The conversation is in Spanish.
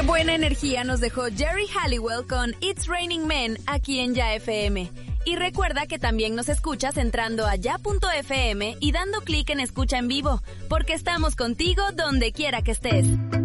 buena energía nos dejó Jerry Halliwell con It's Raining Men aquí en Ya FM. Y recuerda que también nos escuchas entrando a ya.fm y dando clic en escucha en vivo, porque estamos contigo donde quiera que estés.